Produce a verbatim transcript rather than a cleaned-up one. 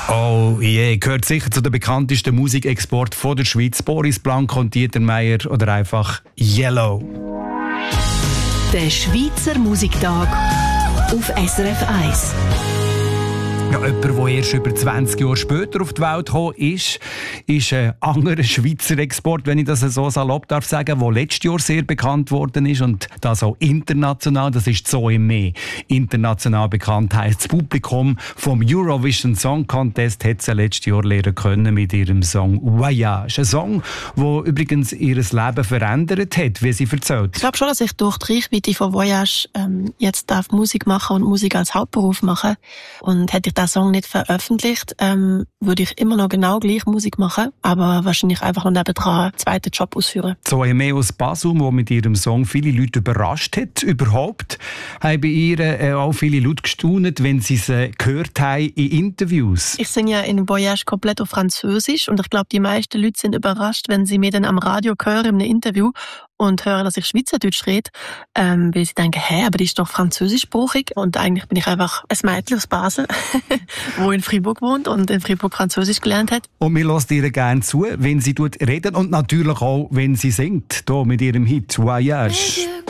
Oh je, gehört sicher zu den bekanntesten Musikexporten von der Schweiz. Boris Blanco und Dieter Meier oder einfach Yellow. Der Schweizer Musiktag auf S R F eins. Ja, jemand, der erst über zwanzig Jahre später auf die Welt gekommen ist, ist ein anderer Schweizer Export, wenn ich das so salopp darf sagen, der letztes Jahr sehr bekannt worden ist und das auch international. Das ist Zoe Mee. International bekannt heisst das Publikum vom Eurovision Song Contest hat sie letztes Jahr lernen können mit ihrem Song Voyage. Ein Song, der übrigens ihr Leben verändert hat, wie sie erzählt. Ich glaube schon, dass ich durch die Reichweite von Voyage ähm, jetzt darf Musik machen und Musik als Hauptberuf machen. Und hätte ich den Song nicht veröffentlicht, ähm, würde ich immer noch genau gleich Musik machen, aber wahrscheinlich einfach noch nebendran einen zweiten Job ausführen. Zoe Mee aus Basum, die mit ihrem Song viele Leute überrascht hat. Überhaupt haben bei ihr äh, auch viele Leute gestaunt, wenn sie sie gehört haben in Interviews. Ich singe ja in Voyage komplett auf Französisch und ich glaube, die meisten Leute sind überrascht, wenn sie mir dann am Radio hören in einem Interview und hören, dass ich Schweizerdeutsch rede, ähm, weil sie denken, hä, aber die ist doch französischsprachig. Und eigentlich bin ich einfach ein Mädchen aus Basel, wo in Fribourg wohnt und in Fribourg Französisch gelernt hat. Und wir hören ihr gerne zu, wenn sie redet und natürlich auch, wenn sie singt, hier mit ihrem Hit «Voyage».